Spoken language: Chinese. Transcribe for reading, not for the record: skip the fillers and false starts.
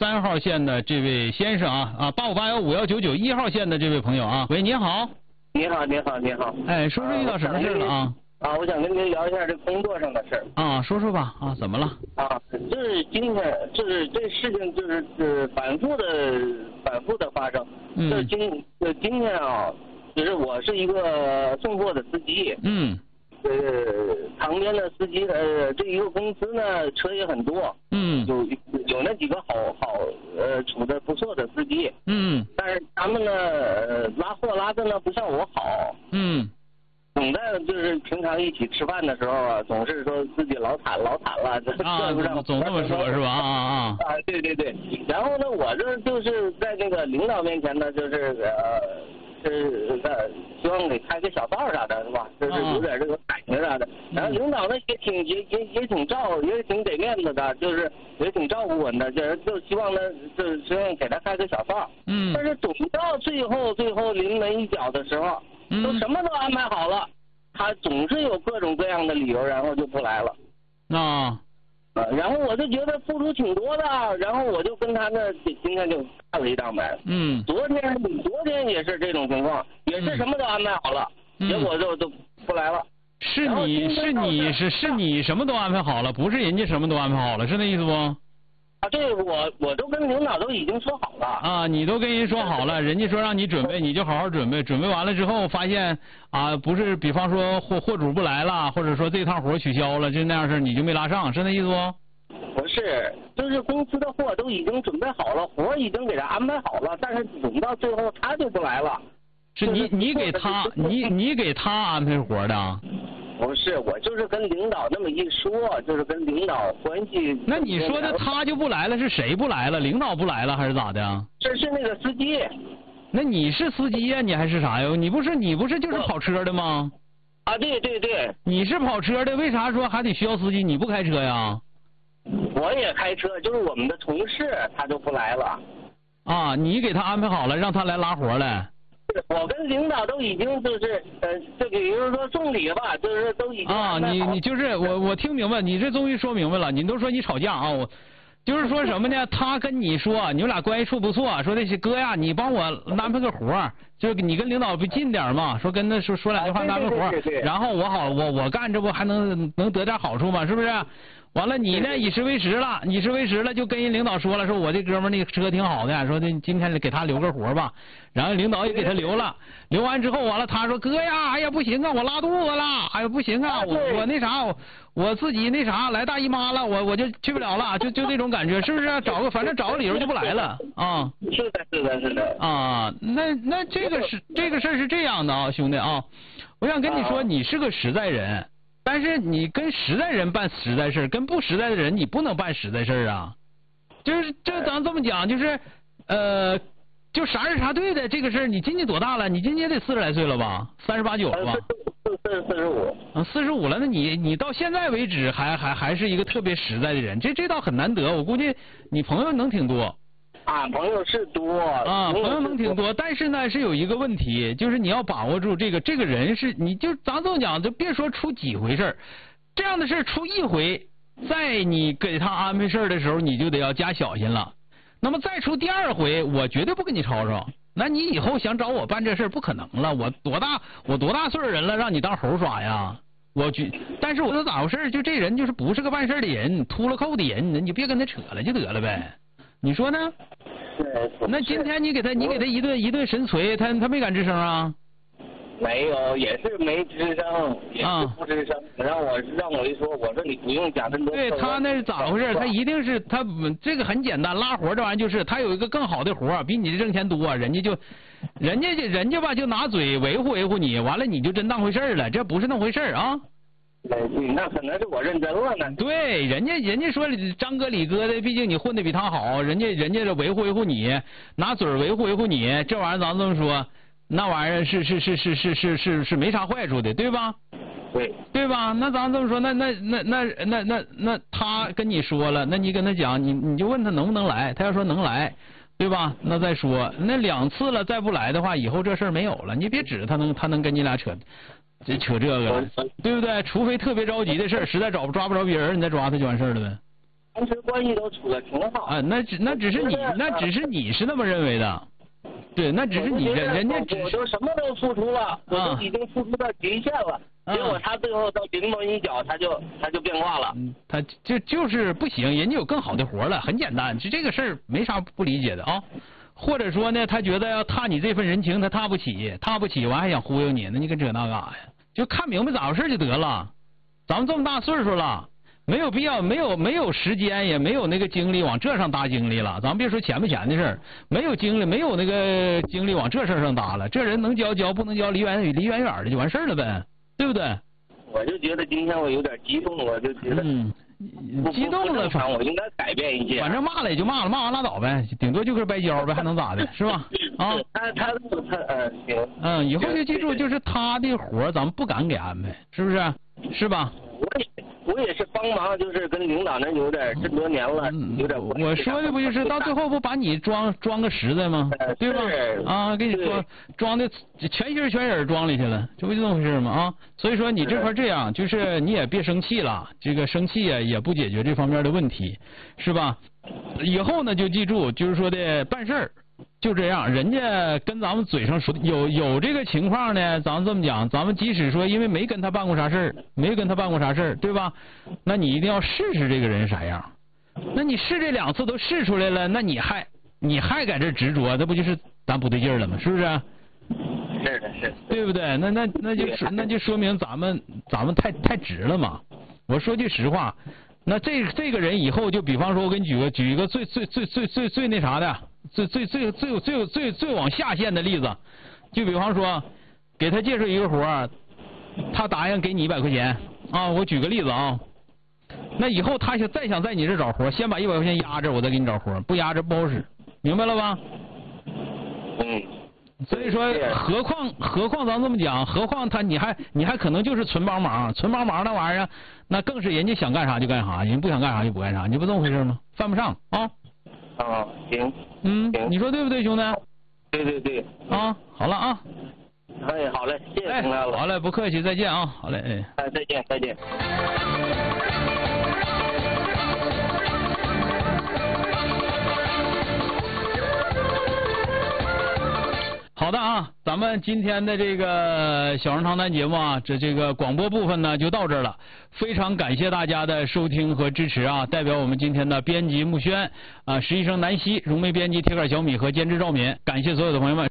3号线的这位先生啊，85815199，1号线的这位朋友啊，喂，你好。 你好，你好，你好。 哎，说说遇到什么事了啊？ 我想跟您聊一下这工作上的事儿。 啊，说说吧。啊，怎么了？ 就是今天，就是这事情就是反复的发生。就是今天啊，就是我是一个送货的司机。旁边的司机这一个公司呢，车也很多。有那几个处的不错的司机。但是他们呢，拉货拉的呢不像我好。总在就是平常一起吃饭的时候啊，总是说自己老惨了， 总这么说是吧？ 对对对。然后呢，我这就是在那个领导面前呢，就是希望给开个小道啥的，是吧？就是有点这个感情啥的。然后领导呢也挺给面子的，就是也挺照顾我的，就希望呢，就是希望给他开个小道。但是总到最后临门一脚的时候。都什么都安排好了，他总是有各种各样的理由，然后就不来了。然后我就觉得付出挺多的，然后我就跟他呢，今天就干了一档呗。昨天也是这种情况，也是什么都安排好了，结果就不来了。 是你什么都安排好了，不是人家什么都安排好了，是那意思不？ 对，我都跟领导都已经说好了。 你都跟人说好了，人家说让你准备，你就好好准备。准备完了之后，发现不是，比方说货主不来了，或者说这趟活取消了，就那样式，你就没拉上，是那意思不？ 不是，就是公司的货都已经准备好了，活已经给他安排好了，但是总到最后他就不来了。 是你给他你给他安排活的？ 不是，我就是跟领导那么一说，就是跟领导关系。 那你说的他就不来了，是谁不来了？领导不来了还是咋的？ 这是那个司机。 那你是司机呀？你还是啥呀？你不是就是跑车的吗？ 对对对。 你是跑车的，为啥说还得需要司机？你不开车呀？ 我也开车，就是我们的同事他就不来了。 你给他安排好了，让他来拉活来。 我跟领导都已经就是就比如说送礼吧，就是都已经你就是我听明白，你这终于说明白了。你都说你吵架我就是说什么呢？他跟你说你们俩关系处不错，说那些哥呀，你帮我安排个活，就你跟领导不近点嘛，说跟他说两句话安排活，然后我干这不还能得点好处吗？是不是？完了，你呢以食为食了，就跟人领导说了，说我这哥们那个车挺好的，说今天给他留个活吧，然后领导也给他留了，留完之后完了，他说哥呀，哎呀不行啊，我拉肚子了，哎呀不行啊，我那啥，我自己那啥来大姨妈了，我就去不了了，就这种感觉，是不是？反正找个理由就不来了是的那这个事儿是这样的兄弟我想跟你说，你是个实在人。但是你跟实在人办实在事，跟不实在的人你不能办实在事啊。就是咱这么讲，就是就啥人啥对的这个事儿，你今年多大了？你今年得40来岁了吧？38、9了吧？45了，那你到现在为止还是一个特别实在的人，这倒很难得。我估计你朋友能挺多。 朋友是多朋友能挺多，但是呢是有一个问题，就是你要把握住这个人是，你就咱这么讲，就别说出几回事儿，这样的事出一回，在你给他安排事儿的时候，你就得要加小心了。那么再出第2回，我绝对不跟你吵吵。那你以后想找我办这事儿不可能了，我多大岁数人了，让你当猴耍呀？但是我说咋回事？就这人就是不是个办事的人，秃了扣的人，你就别跟他扯了就得了呗。你说呢？那今天你给他一顿神锤，他没敢吱声啊？ 没有，也是没吱声，也是不吱声。让我一说，我说你不用讲这么多。 对他那是咋回事？他一定是他这个很简单，拉活这玩意儿就是他有一个更好的活，比你这挣钱多，人家吧就拿嘴维护你，完了你就真当回事了，这不是那回事啊。 那可能是我认真了呢。 对，人家说张哥李哥的，毕竟你混的比他好，人家这维护你，拿嘴维护你，这玩意儿咱这么说，那玩意儿是没啥坏处的，对吧？对吧？那咱这么说，那他跟你说了，那你跟他讲，你就问他能不能来，他要说能来，对吧？那再说，那2次了再不来的话，以后这事儿没有了，你别指他能跟你俩扯这个，对不对？除非特别着急的事儿，实在抓不着别人，你再抓他就完事儿了呗。 平时关系都处的挺好。 啊，那只是你是那么认为的，对，那只是你人家我都什么都付出了，我都已经付出到极限了，结果他最后到临门一脚，他就变卦了。 他就是不行，人家有更好的活了，很简单，这个事儿没啥不理解的啊。或者说呢，他觉得要踏你这份人情，他踏不起，完还想忽悠你，那你搁这那干啥呀？就看明白咋回事就得了。咱们这么大岁数了，没有必要，没有时间，也没有那个精力往这上搭精力了。咱们别说钱不钱的事儿，没有精力，没有那个精力往这事儿上搭了。这人能交，不能交，离远的就完事儿了呗，对不对？ 我就觉得今天我有点激动，我就觉得激动了， 我应该改变一些。 反正骂了也就骂了，骂完拉倒呗，顶多就是掰跤呗，还能咋的，是吧？啊， 他行。 以后就记住，就是他的活咱们不敢给安排，是不是？是吧？ 我也是帮忙，就是跟领导那有点这么多年了，有点。 我说的不就是到最后不把你装个实在吗？对吧？啊，给你装的全心全影装里去了，这不就这么回事吗？啊，所以说你这块这样，就是你也别生气了，这个生气也不解决这方面的问题，是吧？以后呢就记住，就是说的办事儿。就这样，人家跟咱们嘴上说有这个情况呢，咱们这么讲，咱们即使说因为没跟他办过啥事儿，对吧？那你一定要试试这个人啥样。那你试这2次都试出来了，那你还在这执着，这不就是咱不对劲了吗？是不是？ 是的，是。 对不对？那就说明咱们太直了嘛。我说句实话，那这个人以后就比方说，我给你举一个最那啥的。最往下线的例子，就比方说，给他介绍一个活，他答应给你100块钱啊，我举个例子啊，那以后他再想在你这找活，先把100块钱压着，我再给你找活，不压着不好使，明白了吧？所以说，何况咱这么讲，何况你还可能就是纯帮忙那玩意儿，那更是人家想干啥就干啥，人家不想干啥就不干啥，你不这么回事吗？犯不上啊。 行。 你说对不对，兄弟？ 对。 啊，好了啊。 哎，好嘞，谢谢兄弟了。 好嘞，不客气，再见啊，好嘞， 再见。 好的啊，咱们今天的这个小人长谈节目啊，这个广播部分呢就到这儿了。非常感谢大家的收听和支持啊！代表我们今天的编辑木轩啊，实习生南希，融媒编辑铁杆小米和监制赵敏，感谢所有的朋友们。